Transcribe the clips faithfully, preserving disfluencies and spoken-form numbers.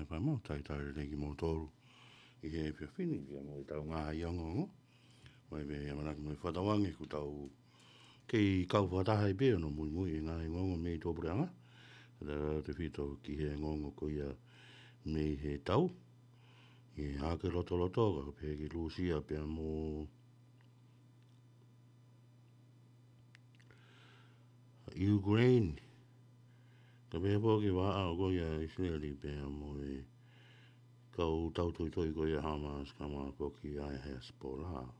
pa mo tai tai le ki mo toru i he pe fini ia mo tau ngā iongo mai be ia mana mo whatawangi ku tau kei kau whataha i beo no mui mui ngā ngongo me i tōpuranga da te whito ki he ngongo ko ia me he tau i hake loto loto ka pe ki Lucia pe mo Ukraine ka pe po ki wa a ko ia Israeli pe mo e kau tau toi toi ko ia Hamas kama ko ki ai Hezbollah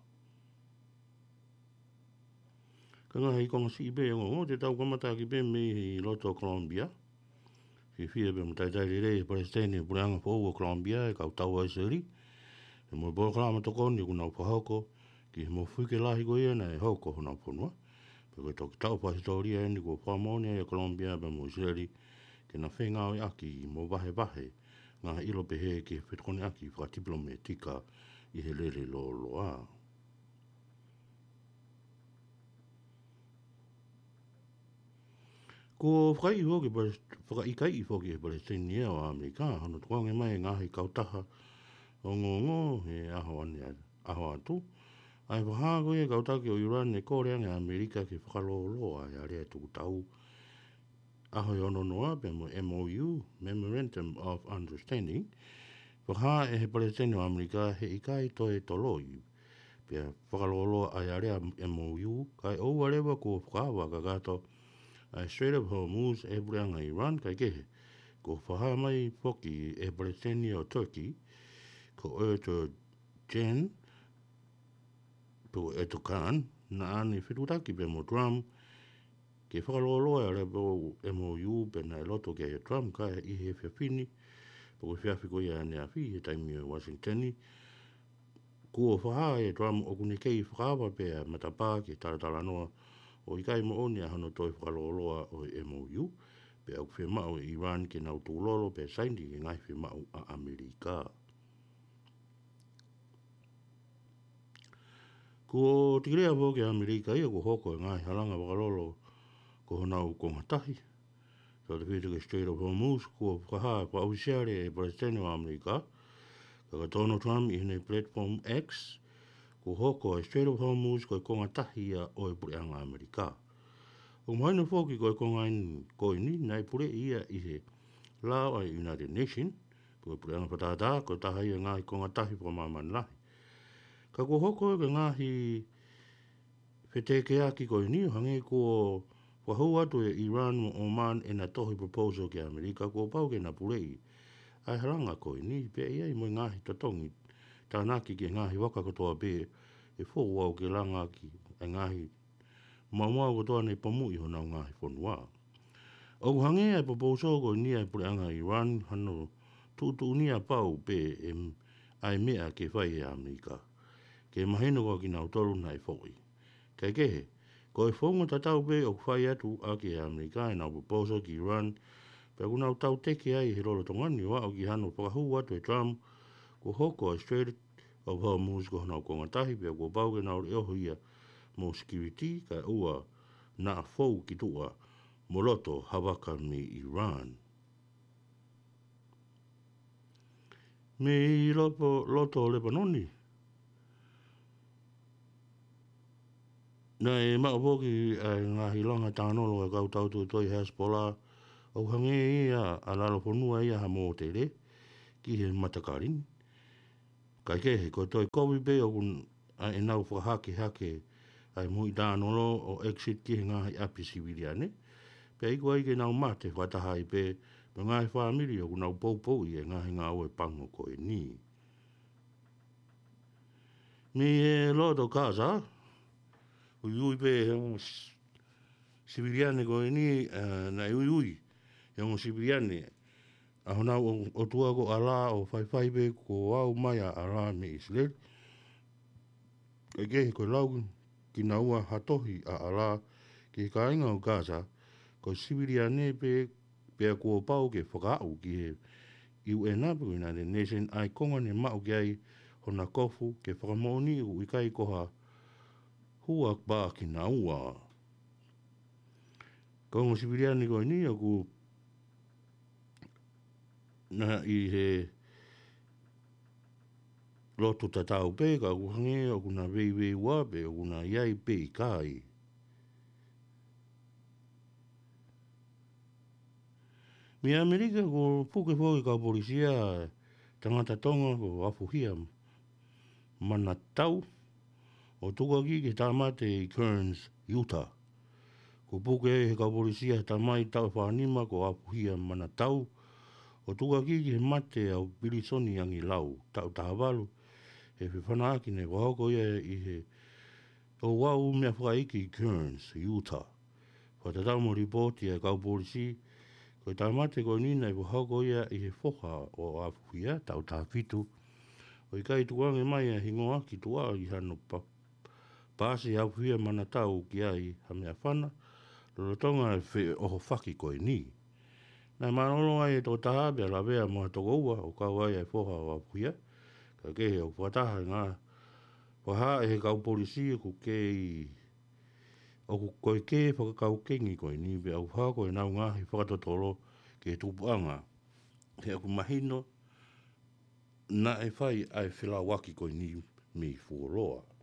ka ngā hei konga si ibe ngo te tau kamata ki pe me i loto Colombia ki fia pe mtai tai rei Palestine puranga po o Colombia e kau tau ai seri e mo bo klama to kon ni kuna pahoko ki mo fuke lahi ko ia na e hoko hona ponua pe ko tok tau pa historia ni ko famone e Colombia pe mo Israeli ke na whenga o aki mo vahe vahe ngā ilo pe he ki whitkone aki wha diplomatika i he lere lo loa. Ko whakai i hoki, whakaikai i hoki e Palestinian o Amerika, hana tuange mai ngāhi kautaha o ngongo he aho ane aho atu. Ai whahago e kautaki o Iran e kōreanga Amerika ki whakaloloa e area tuku tau. Aho i ono noa pe mo M O U, Memorandum of Understanding, whaha e he Palestinian o Amerika he ikai toe toloi. Pea whakaloloa ai area M O U, kai ou arewa ko whakawa ka gato a Strait of Hormuz e bureanga Iran kai kehe ko whaha mai poki e Palestinian o Turkey ko Erdogan po Erdogan na ani whitutaki pe mo Trump ke whakaloloa e rebo M O U pe na loto ke e Trump kai i he whiawhini po ke whiawhiko ia nea whi he taimi o Washingtoni ko whaha e Trump o kune kei whakawa pe a matapā ke taratara noa o i kai mo oni a hano toi whakaloloa o M O U, pe au whemau e Iran ke nau tūlolo pe saindi ke ngai whemau a Amerika. Ko tirea po ke Amerika ia ko hoko e ngai halanga wakalolo ko honau kongatahi. So te whitu ke Strait of Hormuz ko whakaha pa ausiare e Palestinian o Amerika, ka Donald Trump i hene Platform X, ko hoko e Strait of Hormuz ko e konga tahia o e pureanga Amerika. O maina fōki ko e konga in ko ini nai pure ia i he lao ai United Nations, ko e pureanga patata ko taha ia ngahi konga tahi po maman lahi. Ka ko hoko e ngahi wheteke aki ko ini hange ko wahau atu e Iran mo Oman e na tohi proposal ke Amerika ko pau ke na purei. Ai haranga ko ini pe ia i mo ngahi tatongi tānaki ke ngahi waka katoa be e fō wau ke langa ki e ngahi maumau katoa nei pamu i hona ngahi whanua. O hange e proposal ko nia e pureanga Iran hano tūtū nia pau pe e ai mea ke whai e Amerika. Ke mahino ko ki nau toru nai whoi. Kei kehe, ko e whonga tatau pe o whai atu a ke Amerika e nau proposal ki Iran pe ku nau tau teke ai he rolo tongani wa o ki hano whakahu atu e Trump ko hoko a Strait of Hormuz ko hana ko ngatahi pe ko pau ke nau reo ia mo security ka ua na fou ki tua mo loto hawaka mi Iran. Me i lopo, loto Lebanoni. Na e makapoki e ngahi langa tānolo e kau tau tu toi Hezbollah au hange ia a lalo ponua ia ha mō te re ki he matakarini. Kai kehe, ko toi kowi be o kun a e nau whakahake hake ai mui tānolo o exit ki he ngahi api siviliane. Pe iku ai ke nau mate whataha i pe me ngahi whamiri o kun nau poupou i e ngahi ngā oe pango ko e ni. Me e loto Gaza, ui ui pe he o siviliane ko e ni na ui ui he o siviliane. A hona o, o tua ko ala o whai whai pe ko au mai a ala me Israel. E kehe ko lau ki na ua hatohi a ala ki ka inga o Gaza ko siviliane pe pe ko pau ke whakaau ki he i u e napu i United Nations ai konga ne mau ki ai hona kofu ke whakamoni u i kai koha hua ba ki na ua. Ko ngā siviliane ko ni a ku na i he loto tatau pe ka kuhange o kuna vei vei wape o kuna iai pe i kai. Mi Amerika ko puke fōi ka polisia tangata tonga ko afuhia mana tau o tuka ki ke tamate i Kearns, Utah. Ko puke he ka polisia tamai tau whanima ko afuhia mana tau o tuka ki ke mate au Bilisoni angi lau tau tahavalu he whiwhanaaki ne wahoko ia i he o wau mea whaiki i Kearns, Utah. Whatatau mo ripoti e kau polisi ko tamate ko nina i wahoko ia i he whoka o afuhia tau tahafitu o i kai tuange mai a hingoa ki tua i hano pa pāse afuhia mana tau ki ai ha mea whana lorotonga e whi oho whaki koe ni. Nā manolo ai e tō tahabe la vea moa toko ua o kau ai e whoka o afuhia ka kehe o whataha ngā waha e he kau polisi ko kei o ku koe ke whakakau kengi koe ni be au wha koe nau ngahi whakatotoro ke tupuanga he aku mahino na e whai ai whila waki koe ni mi fuoroa.